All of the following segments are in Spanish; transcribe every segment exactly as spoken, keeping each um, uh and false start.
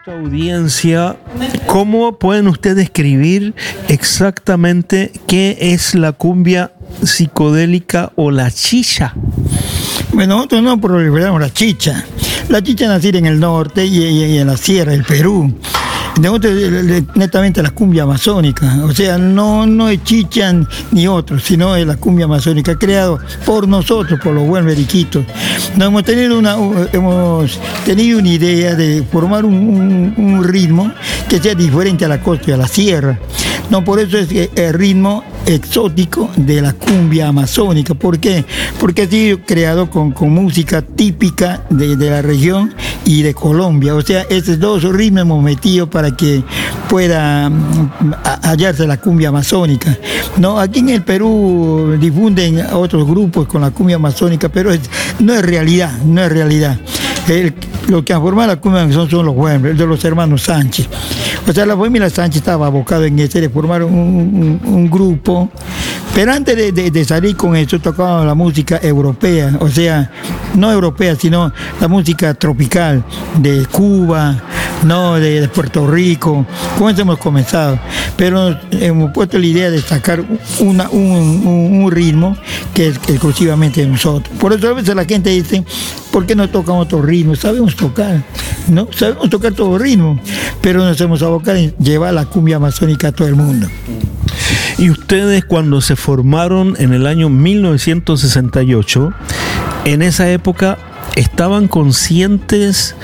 nuestra audiencia, ¿cómo pueden ustedes describir exactamente qué es la cumbia psicodélica o la chicha? Bueno, nosotros no proliferamos la chicha. La chicha nació en el norte y, y, y en la sierra del Perú. Nosotros, netamente la cumbia amazónica, o sea, no, no es chicha ni otro, sino es la cumbia amazónica, creado por nosotros, por los buenos veriquitos. Nos hemos tenido una, hemos tenido una idea de formar un, un, un ritmo que sea diferente a la costa y a la sierra. No, por eso es el ritmo exótico de la cumbia amazónica. ¿Por qué? Porque ha sido creado con, con música típica de, de la región y de Colombia. O sea, esos dos ritmos hemos metido para que pueda hallarse la cumbia amazónica. No, aquí en el Perú difunden otros grupos con la cumbia amazónica, pero es, no es realidad, no es realidad. El, lo que han formado la cumbia son, son los buenos, de los hermanos Sánchez. O sea, la familia Sánchez estaba abocada en ese de formar un, un, un grupo, pero antes de, de, de salir con eso tocaban la música europea, o sea, no europea, sino la música tropical de Cuba, no de, de Puerto Rico. Con eso hemos comenzado, pero hemos puesto la idea de sacar una, un, un, un ritmo que es exclusivamente de nosotros. Por eso a veces la gente dice, ¿por qué no tocan otro ritmo? Sabemos tocar, ¿no? Sabemos tocar todo ritmo, pero nos hemos abocado en llevar la cumbia amazónica a todo el mundo. Y ustedes, cuando se formaron en el año mil novecientos sesenta y ocho, en esa época estaban conscientes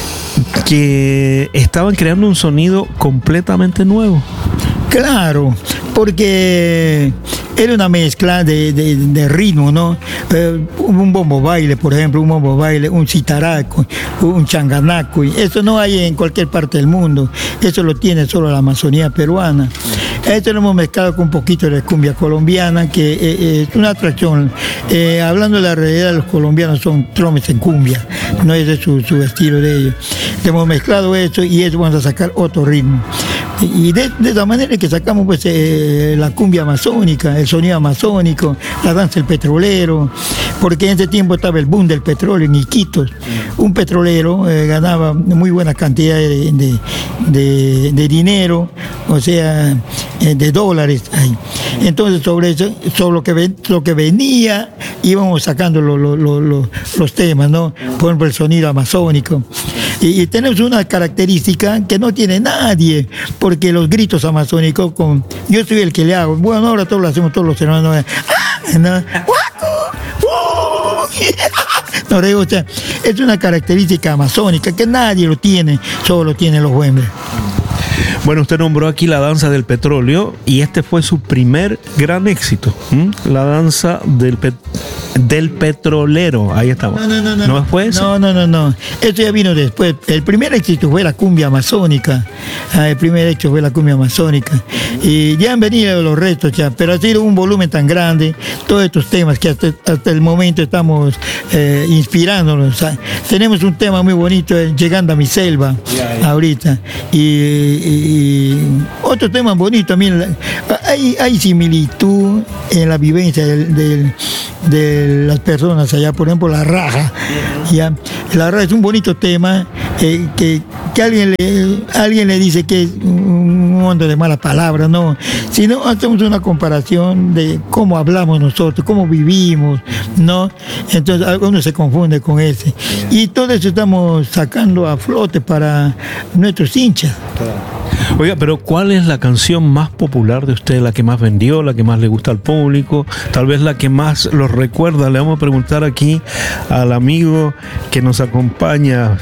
que estaban creando un sonido completamente nuevo. Claro, porque era una mezcla de, de, de ritmo, ¿no? Eh, un bombo baile, por ejemplo, un bombo baile, un citaraco, un changanaco, eso no hay en cualquier parte del mundo, eso lo tiene solo la Amazonía peruana. Esto lo hemos mezclado con un poquito de cumbia colombiana, que eh, es una atracción. Eh, hablando de la realidad, los colombianos son tromes en cumbia, no es de su, su estilo de ellos. Hemos mezclado eso y eso vamos a sacar otro ritmo. Y de, de esa manera que sacamos pues eh, la cumbia amazónica, el sonido amazónico, la danza del petrolero, porque en ese tiempo estaba el boom del petróleo en Iquitos. Un petrolero eh, ganaba muy buena cantidad de, de, de, de dinero, o sea, eh, de dólares. Entonces sobre eso, sobre lo que, ven, lo que venía, íbamos sacando lo, lo, lo, lo, los temas, ¿no? Por ejemplo, el sonido amazónico. Y, y tenemos una característica que no tiene nadie, porque los gritos amazónicos, con, yo soy el que le hago, bueno, ahora todos lo hacemos todos los hermanos, ¡ah! ¿No? No, o sea, es una característica amazónica que nadie lo tiene, solo lo tienen los hombres. Bueno, usted nombró aquí la danza del petróleo y este fue su primer gran éxito, ¿m? La danza del, pet del petrolero. Ahí estamos. No, no, no, no. ¿No fue eso? No, no, no, no. Esto ya vino después. El primer éxito fue la cumbia amazónica. Ah, el primer éxito fue la cumbia amazónica. Y ya han venido los restos ya, pero ha sido un volumen tan grande, todos estos temas que hasta, hasta el momento estamos eh, inspirándonos. ¿Sabes? Tenemos un tema muy bonito, eh, Llegando a mi selva, yeah, yeah. ahorita. Y, y Y otro tema bonito también, hay, hay similitud en la vivencia del, del, de las personas allá, por ejemplo la raja. ¿Ya? La raja es un bonito tema eh, que, que alguien, le, alguien le dice que es un mundo de malas palabras, no, sino hacemos una comparación de cómo hablamos nosotros, cómo vivimos, ¿no? Entonces algunos se confunde con ese. Y todo eso estamos sacando a flote para nuestros hinchas. Oiga, pero ¿cuál es la canción más popular de usted, la que más vendió, la que más le gusta al público, tal vez la que más los recuerda? Le vamos a preguntar aquí al amigo que nos acompaña.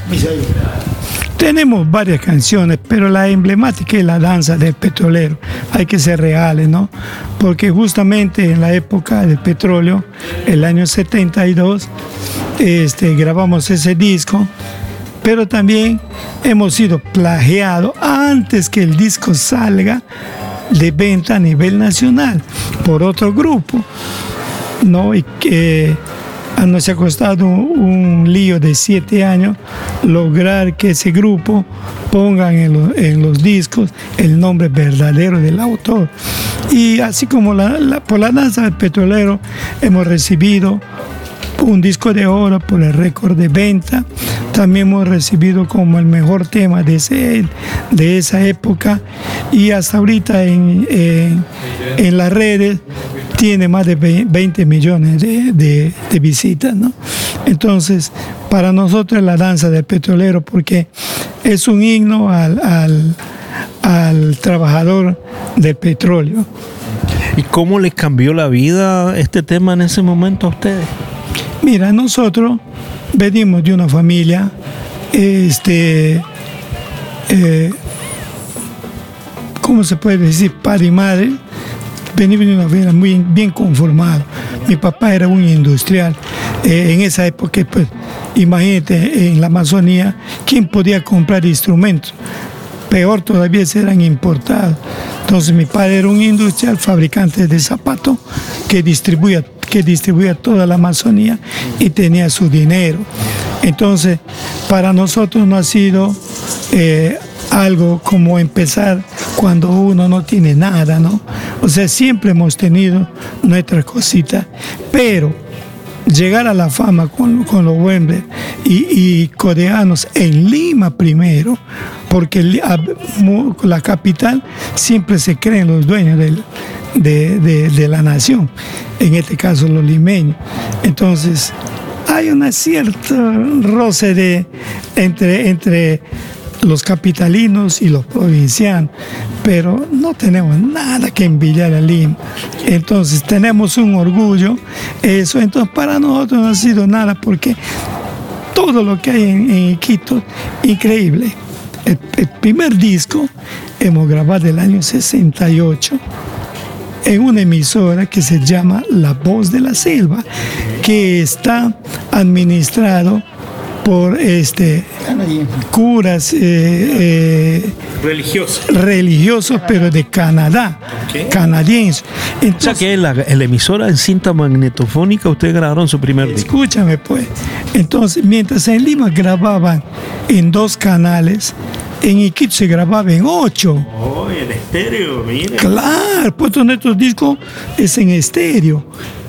Tenemos varias canciones, pero la emblemática es la danza del petrolero. Hay que ser reales, ¿no? Porque justamente en la época del petróleo, el año setenta y dos, este, grabamos ese disco. Pero también hemos sido plagiados antes que el disco salga de venta a nivel nacional por otro grupo, ¿no? Y que nos ha costado un, un lío de siete años lograr que ese grupo pongan en, lo, en los discos el nombre verdadero del autor. Y así como la, la, por la danza del petrolero hemos recibido un disco de oro por el récord de venta. También hemos recibido como el mejor tema de, ese, de esa época, y hasta ahorita en, en, en las redes tiene más de veinte millones de, de, de visitas, ¿no? Entonces, para nosotros es la danza del petrolero, porque es un himno al, al, al trabajador del petróleo. ¿Y cómo les cambió la vida este tema en ese momento a ustedes? Mira, nosotros venimos de una familia, este, eh, ¿cómo se puede decir? Padre y madre. Venimos de una familia muy bien conformada. Mi papá era un industrial. Eh, en esa época, pues, imagínate, en la Amazonía, ¿quién podía comprar instrumentos? Peor todavía, se eran importados. Entonces mi padre era un industrial, fabricante de zapatos, que distribuía, que distribuía toda la Amazonía y tenía su dinero. Entonces, para nosotros no ha sido eh, algo como empezar cuando uno no tiene nada, ¿no? O sea, siempre hemos tenido nuestras cositas, pero llegar a la fama con, con los Wembley y, y coreanos en Lima primero, porque la capital siempre se creen los dueños del, de, de, de la nación, en este caso los limeños. Entonces hay una cierta roce de, entre, entre los capitalinos y los provincianos, pero no tenemos nada que envidiar a Lima. Entonces tenemos un orgullo, eso. Entonces para nosotros no ha sido nada, porque todo lo que hay en, en Quito, increíble. El, el primer disco hemos grabado el año sesenta y ocho en una emisora que se llama La Voz de la Selva, que está administrado por este curas eh, eh, religiosos, religiosos, pero de Canadá, okay. Canadienses. Entonces, o sea que en la, en la emisora en cinta magnetofónica ustedes grabaron su primer disco. Escúchame pues. Entonces, mientras en Lima grababan en dos canales, en Iquitos se grababa en ocho. Oh, en estéreo, mira. Claro, pues nuestro disco es en estéreo.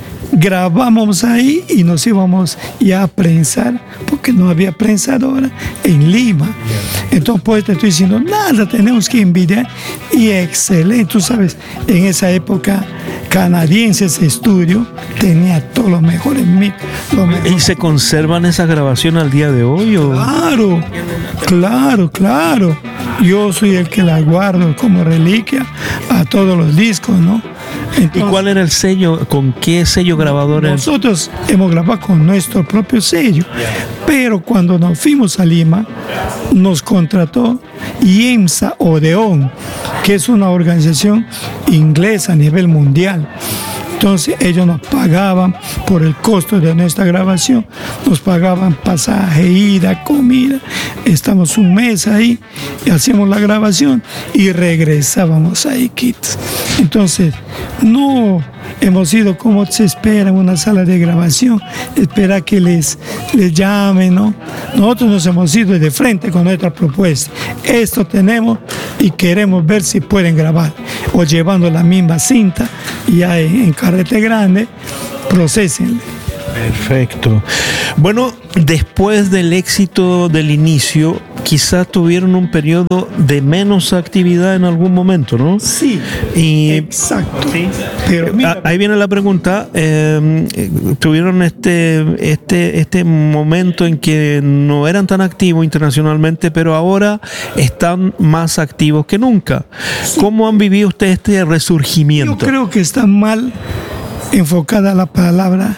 Grabamos ahí y nos íbamos ya a prensar, porque no había prensadora en Lima. Entonces, pues te estoy diciendo, nada tenemos que envidiar, y excelente. Tú sabes, en esa época Canadienses Estudio tenía todo lo mejor en mí. Lo mejor. ¿Y se conservan esas grabaciones al día de hoy? ¿O? Claro, claro, claro. Yo soy el que la guardo como reliquia a todos los discos, ¿no? Entonces, ¿y cuál era el sello? ¿Con qué sello grabador? Nosotros hemos grabado con nuestro propio sello, pero cuando nos fuimos a Lima, nos contrató IEMSA Odeón, que es una organización inglesa a nivel mundial. Entonces ellos nos pagaban por el costo de nuestra grabación, nos pagaban pasaje, ida, comida. Estamos un mes ahí, y hacíamos la grabación y regresábamos a Iquitos. Entonces no hemos ido como se espera en una sala de grabación, espera que les, les llamen, ¿no? Nosotros nos hemos ido de frente con nuestra propuesta. Esto tenemos y queremos ver si pueden grabar, o llevando la misma cinta ya en, en carrete grande, procesenle. Perfecto. Bueno, después del éxito del inicio, quizás tuvieron un periodo de menos actividad en algún momento, ¿no? Sí, y, exacto. ¿sí? Pero mira, ahí viene la pregunta. Eh, tuvieron este, este, este momento en que no eran tan activos internacionalmente, pero ahora están más activos que nunca. Sí. ¿Cómo han vivido ustedes este resurgimiento? Yo creo que está mal enfocada la palabra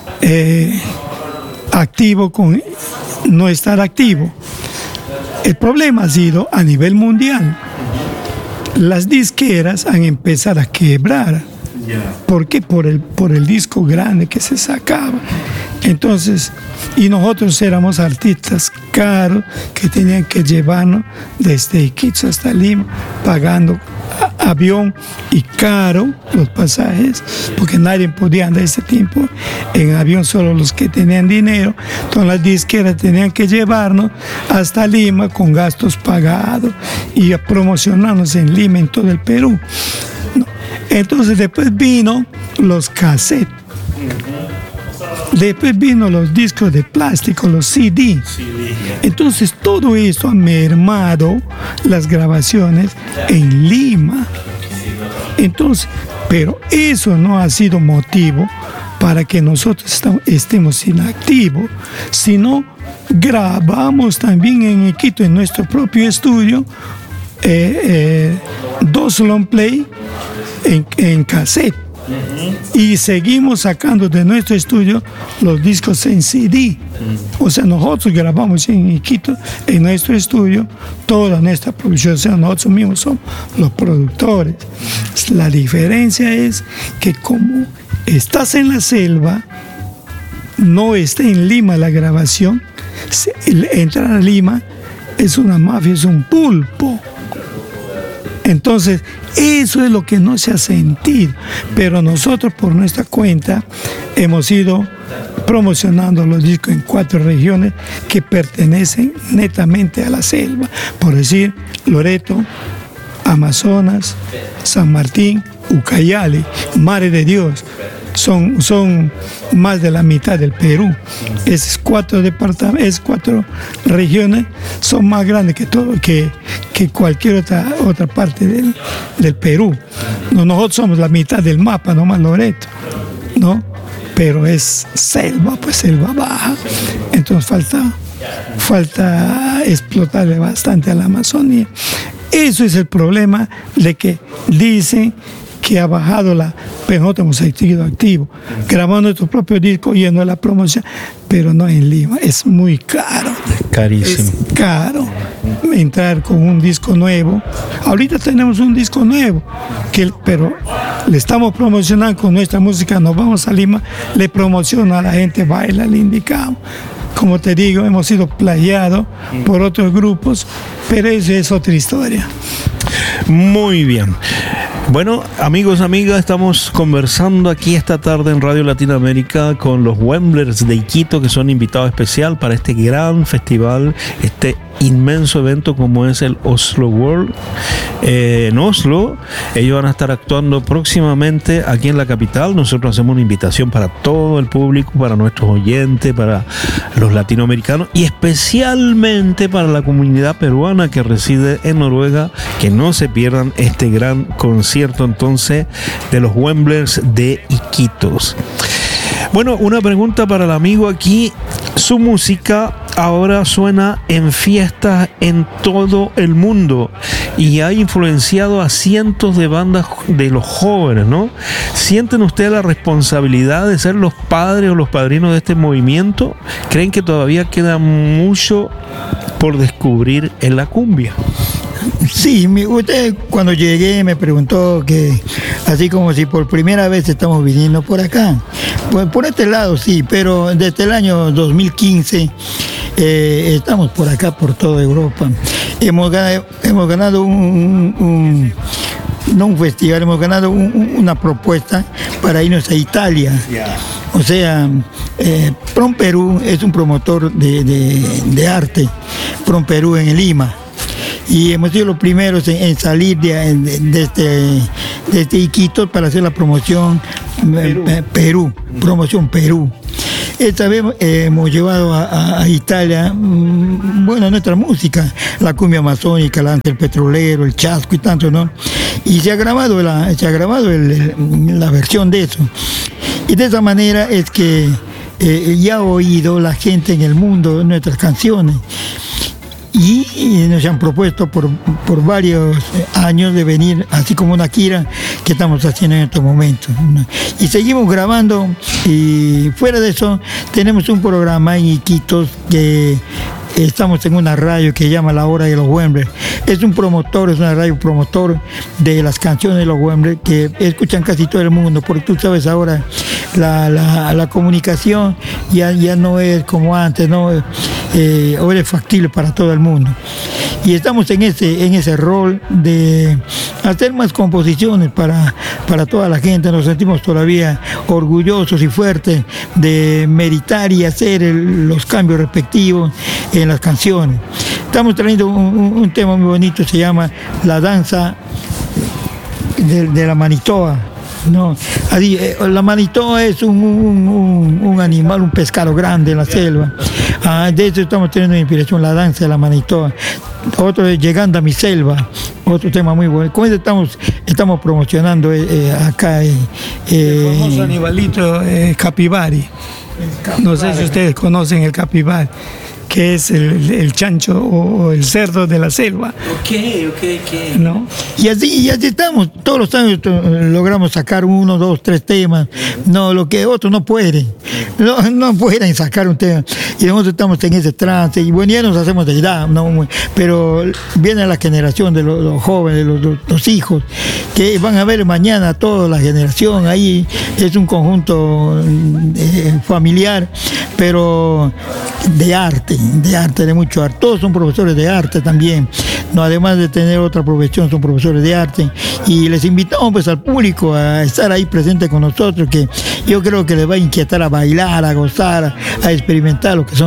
Eh, activo con no estar activo. El problema ha sido a nivel mundial. Las disqueras han empezado a quebrar. ¿Por qué? Por el, por el disco grande que se sacaba. Entonces, y nosotros éramos artistas caros que tenían que llevarnos desde Iquitos hasta Lima, pagando a, avión y caro los pasajes, porque nadie podía andar ese tiempo en avión, solo los que tenían dinero. Entonces las disqueras tenían que llevarnos hasta Lima con gastos pagados y a promocionarnos en Lima, en todo el Perú. No. Entonces después vino los cassettes. Después vino los discos de plástico, los C D. Entonces todo esto ha mermado las grabaciones en Lima. Entonces, pero eso no ha sido motivo para que nosotros estemos inactivos, sino grabamos también en Quito, en nuestro propio estudio, eh, eh, dos long play en, en cassette. Y seguimos sacando de nuestro estudio los discos en C D. O sea, nosotros grabamos en Iquitos, en nuestro estudio, toda nuestra producción. O sea, nosotros mismos somos los productores. La diferencia es que como estás en la selva, no está en Lima la grabación, entrar a Lima es una mafia, es un pulpo. Entonces, eso es lo que no se ha sentido. Pero nosotros, por nuestra cuenta, hemos ido promocionando los discos en cuatro regiones que pertenecen netamente a la selva. Por decir, Loreto, Amazonas, San Martín, Ucayali, Madre de Dios. Son, son más de la mitad del Perú. Esas cuatro departamentos, esas cuatro regiones son más grandes que todo, que, que cualquier otra, otra parte del, del Perú. No, nosotros somos la mitad del mapa, nomás Loreto, ¿no? Pero es selva, pues selva baja. Entonces falta, falta explotarle bastante a la Amazonía. Eso es el problema de que dicen que ha bajado la, pero nosotros hemos seguido activos, grabando nuestro propio disco, yendo a la promoción, pero no en Lima, es muy caro. Carísimo. Es caro entrar con un disco nuevo. Ahorita tenemos un disco nuevo, que, pero le estamos promocionando con nuestra música, nos vamos a Lima, le promociona a la gente, baila, le indicamos. Como te digo, hemos sido plagiados por otros grupos, pero eso es otra historia. Muy bien. Bueno, amigos, amigas, estamos conversando aquí esta tarde en Radio Latinoamérica con los Wemblers de Iquito, que son invitados especial para este gran festival, este inmenso evento como es el Oslo World eh, en Oslo. Ellos van a estar actuando próximamente aquí en la capital. Nosotros hacemos una invitación para todo el público, para nuestros oyentes, para los latinoamericanos y especialmente para la comunidad peruana que reside en Noruega, que no se pierdan este gran concierto entonces de los Wemblers de Iquitos. Bueno, una pregunta para el amigo aquí. Su música ahora suena en fiestas en todo el mundo y ha influenciado a cientos de bandas de los jóvenes, ¿no? ¿Sienten ustedes la responsabilidad de ser los padres o los padrinos de este movimiento? ¿Creen que todavía queda mucho por descubrir en la cumbia? Sí, mi, usted cuando llegué me preguntó que así como si por primera vez estamos viniendo por acá. Pues por este lado sí, pero desde el año dos mil quince eh, estamos por acá, por toda Europa. Hemos ganado, hemos ganado un, un, un no un festival, hemos ganado un, una propuesta para irnos a Italia. O sea, eh, Prom Perú es un promotor de, de, de arte, Prom Perú en Lima. Y hemos sido los primeros en, en salir de, de, de, este, de este Iquitos para hacer la promoción Perú, eh, Perú promoción Perú. Esta vez eh, hemos llevado a, a, a Italia, mmm, bueno, nuestra música, la cumbia amazónica, la danza del petrolero, el chasco y tanto, ¿no? Y se ha grabado la, se ha grabado el, el, la versión de eso. Y de esa manera es que eh, ya ha oído la gente en el mundo nuestras canciones. Y, y nos han propuesto por, por varios años de venir, así como una gira que estamos haciendo en estos momentos. Y seguimos grabando, y fuera de eso tenemos un programa en Iquitos que estamos en una radio que se llama La Hora de los Wemblers. Es un promotor, es una radio promotor de las canciones de los Wemblers que escuchan casi todo el mundo, porque tú sabes ahora la, la, la comunicación ya, ya no es como antes, ¿no? Eh, ahora es factible para todo el mundo. Y estamos en ese, en ese rol de hacer más composiciones para, para toda la gente. Nos sentimos todavía orgullosos y fuertes de meditar y hacer el, los cambios respectivos en las canciones. Estamos trayendo un, un tema muy bonito, se llama La Danza de, de la Manitoa. No, así, eh, la manitoa es un, un, un, un animal, un pescado grande en la selva. Ah, de eso estamos teniendo inspiración, la danza de la manitoa. Otro es Llegando a mi selva, otro tema muy bueno. Con eso estamos, estamos promocionando eh, eh, acá. Eh, El famoso animalito eh, capibari. No sé si ustedes conocen el capibari, que es el, el chancho o, o el cerdo de la selva. Ok, ok, ok. ¿No? Y así, y así estamos, todos los años logramos sacar uno, dos, tres temas, no, lo que otros no pueden, no, no pueden sacar un tema, y nosotros estamos en ese trance, y bueno, ya nos hacemos de edad, ¿no? Pero viene la generación de los, los jóvenes, los, los, los hijos, que van a ver mañana toda la generación, ahí es un conjunto eh, familiar, pero de arte, de arte, de mucho arte, todos son profesores de arte también, no, además de tener otra profesión, son profesores de arte, y les invitamos pues al público a estar ahí presente con nosotros, que yo creo que les va a inquietar a bailar, a gozar, a experimentar lo que son